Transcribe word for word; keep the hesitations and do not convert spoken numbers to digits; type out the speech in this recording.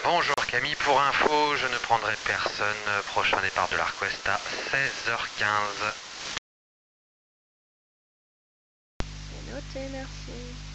Bonjour Camille, pour info, je ne prendrai personne. Prochain départ de l'Arquest à seize heures quinze. C'est noté, merci.